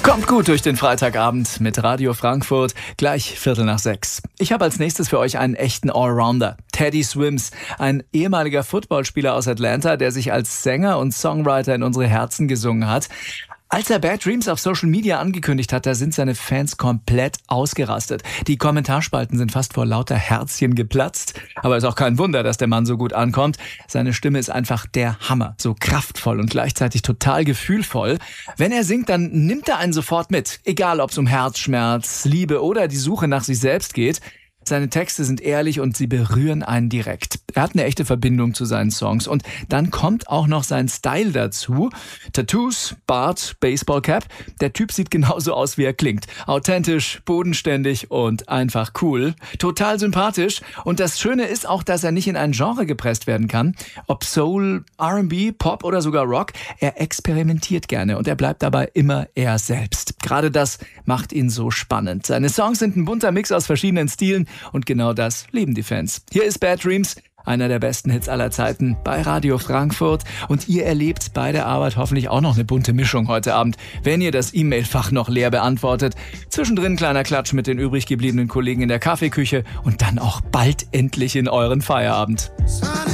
Kommt gut durch den Freitagabend mit Radio Frankfurt, gleich 5:45. Ich habe als nächstes für euch einen echten Allrounder. Teddy Swims, ein ehemaliger Footballspieler aus Atlanta, der sich als Sänger und Songwriter in unsere Herzen gesungen hat. Als er Bad Dreams auf Social Media angekündigt hat, da sind seine Fans komplett ausgerastet. Die Kommentarspalten sind fast vor lauter Herzchen geplatzt. Aber ist auch kein Wunder, dass der Mann so gut ankommt. Seine Stimme ist einfach der Hammer. So kraftvoll und gleichzeitig total gefühlvoll. Wenn er singt, dann nimmt er einen sofort mit. Egal, ob es um Herzschmerz, Liebe oder die Suche nach sich selbst geht. Seine Texte sind ehrlich und sie berühren einen direkt. Er hat eine echte Verbindung zu seinen Songs. Und dann kommt auch noch sein Style dazu. Tattoos, Bart, Baseballcap. Der Typ sieht genauso aus, wie er klingt. Authentisch, bodenständig und einfach cool. Total sympathisch. Und das Schöne ist auch, dass er nicht in ein Genre gepresst werden kann. Ob Soul, R&B, Pop oder sogar Rock. Er experimentiert gerne und er bleibt dabei immer er selbst. Gerade das macht ihn so spannend. Seine Songs sind ein bunter Mix aus verschiedenen Stilen. Und genau das lieben die Fans. Hier ist Bad Dreams, einer der besten Hits aller Zeiten bei Radio Frankfurt. Und ihr erlebt bei der Arbeit hoffentlich auch noch eine bunte Mischung heute Abend, wenn ihr das E-Mail-Fach noch leer beantwortet. Zwischendrin kleiner Klatsch mit den übrig gebliebenen Kollegen in der Kaffeeküche und dann auch bald endlich in euren Feierabend.